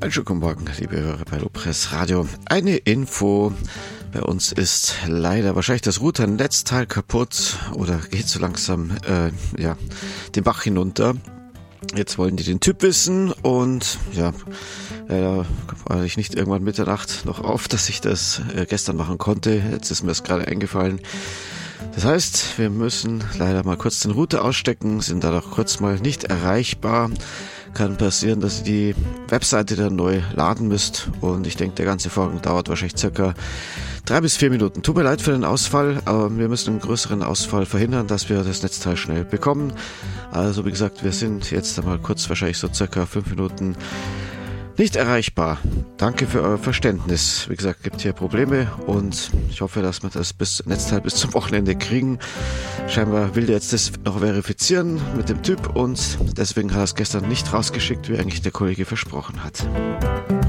Einen schönen guten Morgen, liebe Hörer bei Lobpreis Radio. Eine Info. Bei uns ist leider wahrscheinlich das Router-Netzteil kaputt oder geht so langsam den Bach hinunter. Jetzt wollen die den Typ wissen und war ich nicht irgendwann Mitternacht noch auf, dass ich das gestern machen konnte. Jetzt ist mir das gerade eingefallen. Das heißt, wir müssen leider mal kurz den Router ausstecken, sind dadurch kurz mal nicht erreichbar. Kann passieren, dass ihr die Webseite dann neu laden müsst und ich denke, der ganze Vorgang dauert wahrscheinlich circa 3 bis 4 Minuten. Tut mir leid für den Ausfall, aber wir müssen einen größeren Ausfall verhindern, dass wir das Netzteil schnell bekommen. Also wie gesagt, wir sind jetzt einmal kurz wahrscheinlich so circa 5 Minuten nicht erreichbar. Danke für euer Verständnis. Wie gesagt, gibt hier Probleme und ich hoffe, dass wir das Netzteil bis zum Wochenende kriegen. Scheinbar will der jetzt das noch verifizieren mit dem Typ und deswegen hat er es gestern nicht rausgeschickt, wie eigentlich der Kollege versprochen hat.